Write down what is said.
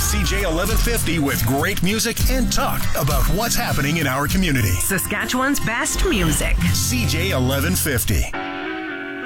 CJ 1150 with great music and talk about what's happening in our community. Saskatchewan's best music. CJ 1150.